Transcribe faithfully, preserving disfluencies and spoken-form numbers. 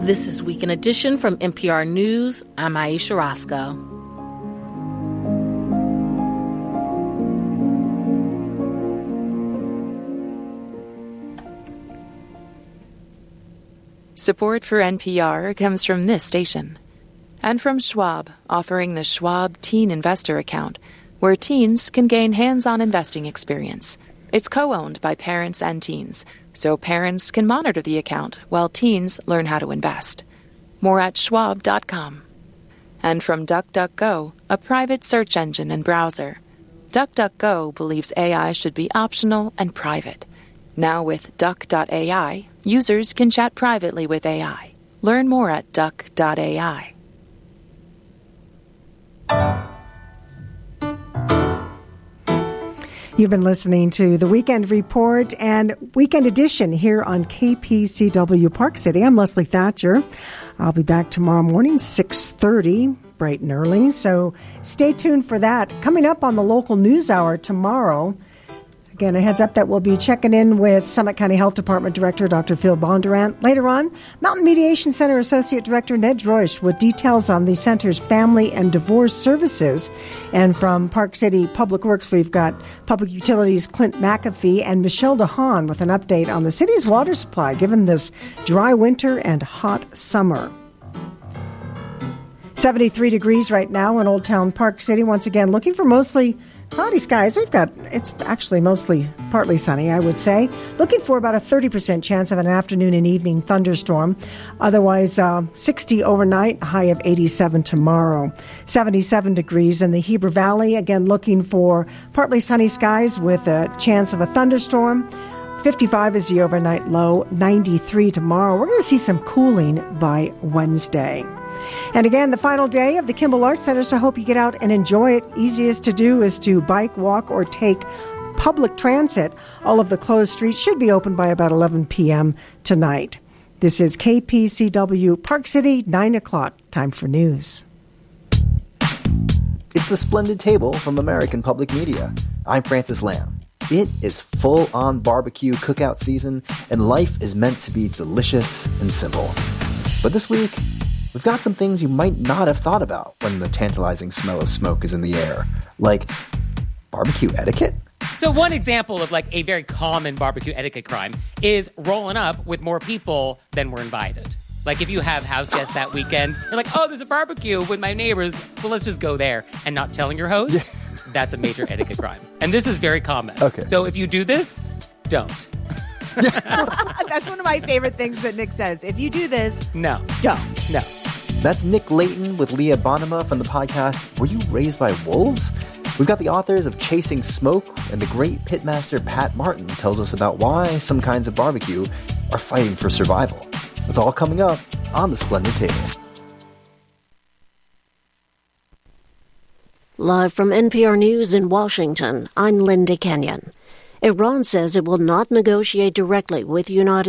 This is Weekend Edition from N P R News. I'm Aisha Roscoe. Support for N P R comes from this station and from Schwab, offering the Schwab Teen Investor Account, where teens can gain hands-on investing experience. It's co-owned by parents and teens, so parents can monitor the account while teens learn how to invest. More at schwab dot com. And from DuckDuckGo, a private search engine and browser. DuckDuckGo believes A I should be optional and private. Now with duck dot A I, users can chat privately with A I. Learn more at duck dot A I. You've been listening to the Weekend Report and Weekend Edition here on K P C W Park City. I'm Leslie Thatcher. I'll be back tomorrow morning, six thirty, bright and early. So stay tuned for that. Coming up on the local news hour tomorrow, again, a heads up that we'll be checking in with Summit County Health Department Director Doctor Phil Bondurant. Later on, Mountain Mediation Center Associate Director Ned Droysch with details on the center's family and divorce services. And from Park City Public Works, we've got Public Utilities Clint McAfee and Michelle DeHaan with an update on the city's water supply given this dry winter and hot summer. seventy-three degrees right now in Old Town Park City. Once again, looking for mostly cloudy skies. We've got, it's actually mostly partly sunny, I would say. Looking for about a thirty percent chance of an afternoon and evening thunderstorm. Otherwise, uh, sixty overnight, high of eighty-seven tomorrow. seventy-seven degrees in the Heber Valley. Again, looking for partly sunny skies with a chance of a thunderstorm. fifty-five is the overnight low, ninety-three tomorrow. We're going to see some cooling by Wednesday. And again, the final day of the Kimball Arts Center, so I hope you get out and enjoy it. Easiest to do is to bike, walk, or take public transit. All of the closed streets should be open by about eleven p.m. tonight. This is K P C W Park City, nine o'clock. Time for news. It's The Splendid Table from American Public Media. I'm Francis Lamb. It is full-on barbecue cookout season, and life is meant to be delicious and simple. But this week, we've got some things you might not have thought about when the tantalizing smell of smoke is in the air, like barbecue etiquette. So one example of like a very common barbecue etiquette crime is rolling up with more people than were invited. Like if you have house guests that weekend, you're like, oh, there's a barbecue with my neighbors, well, let's just go there, and not telling your host, yeah. That's a major etiquette crime. And this is very common. Okay. So if you do this, don't. That's one of my favorite things that Nick says. If you do this, no. Don't. No. That's Nick Layton with Leah Bonema from the podcast Were You Raised by Wolves? We've got the authors of Chasing Smoke, and the great pitmaster Pat Martin tells us about why some kinds of barbecue are fighting for survival. It's all coming up on The Splendid Table. Live from N P R News in Washington, I'm Linda Kenyon. Iran says it will not negotiate directly with United